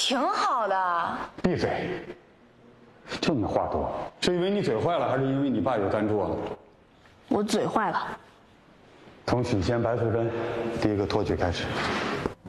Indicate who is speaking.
Speaker 1: 挺好的。
Speaker 2: 闭嘴！就你话多，是因为你嘴坏了，还是因为你爸有赞助啊？
Speaker 1: 我嘴坏了。
Speaker 2: 从许仙白素贞第一个托举开始。